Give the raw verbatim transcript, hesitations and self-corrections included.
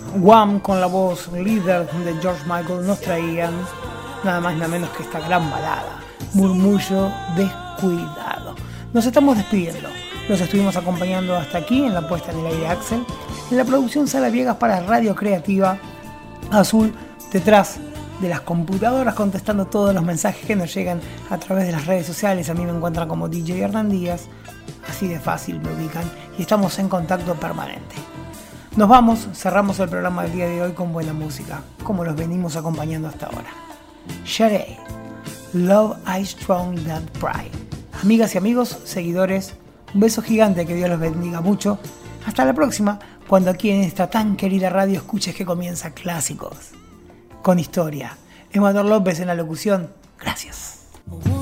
Wham con la voz líder de George Michael nos traían nada más y nada menos que esta gran balada, Murmullo Descuidado. Nos estamos despidiendo, los estuvimos acompañando hasta aquí en la puesta en el aire Axel, en la producción Sala Viegas para Radio Creativa, Azul detrás de las computadoras contestando todos los mensajes que nos llegan a través de las redes sociales. A mí me encuentran como D J Hernán Díaz, así de fácil me ubican y estamos en contacto permanente. Nos vamos, cerramos el programa del día de hoy con buena música, como los venimos acompañando hasta ahora. Sade, Love I Strong That Pride. Amigas y amigos, seguidores, un beso gigante, que Dios los bendiga mucho. Hasta la próxima, cuando aquí en esta tan querida radio escuches que comienza Clásicos con Historia. Emanuel López en la locución. Gracias.